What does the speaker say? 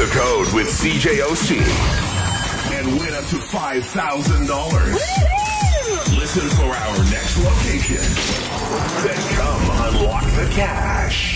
the code with CJOC and win up to $5,000. Listen for our next location. Then come unlock the cash.